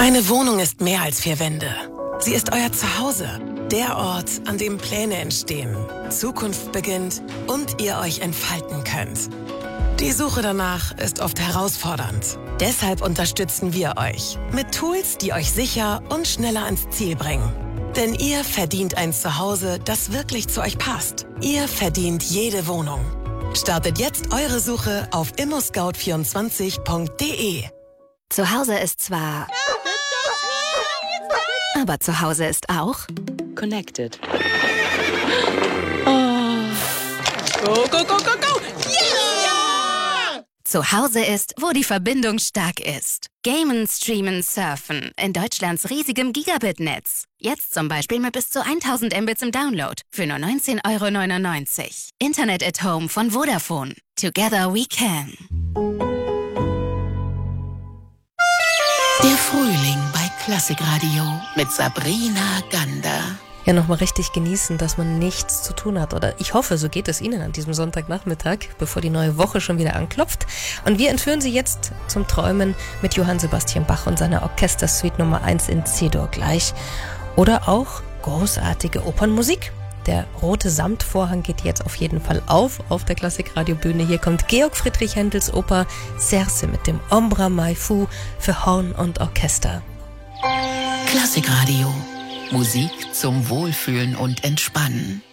Eine Wohnung ist mehr als 4 Wände. Sie ist euer Zuhause. Der Ort, an dem Pläne entstehen, Zukunft beginnt und ihr euch entfalten könnt. Die Suche danach ist oft herausfordernd. Deshalb unterstützen wir euch mit Tools, die euch sicher und schneller ans Ziel bringen. Denn ihr verdient ein Zuhause, das wirklich zu euch passt. Ihr verdient jede Wohnung. Startet jetzt eure Suche auf immoscout24.de. Zu Hause ist zwar... Aber zu Hause ist auch... Connected. Oh. Go, go, go, go, go! Yeah! Zu Hause ist, wo die Verbindung stark ist. Gamen, streamen, surfen. In Deutschlands riesigem Gigabit-Netz. Jetzt zum Beispiel mit bis zu 1000 Mbits im Download. Für nur 19,99 €. Internet at Home von Vodafone. Together we can. Der Frühling bei Klassikradio mit Sabrina Gander. Ja, nochmal richtig genießen, dass man nichts zu tun hat. Oder ich hoffe, so geht es Ihnen an diesem Sonntagnachmittag, bevor die neue Woche schon wieder anklopft. Und wir entführen Sie jetzt zum Träumen mit Johann Sebastian Bach und seiner Orchestersuite Nummer 1 in C-Dur gleich. Oder auch großartige Opernmusik. Der rote Samtvorhang geht jetzt auf jeden Fall auf der Klassikradiobühne. Hier kommt Georg Friedrich Händels Oper Cerce mit dem Ombra Mai Fu für Horn und Orchester. Klassikradio. Musik zum Wohlfühlen und Entspannen.